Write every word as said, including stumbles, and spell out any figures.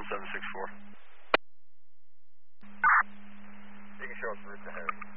seven six four. You can show us the route to Harry.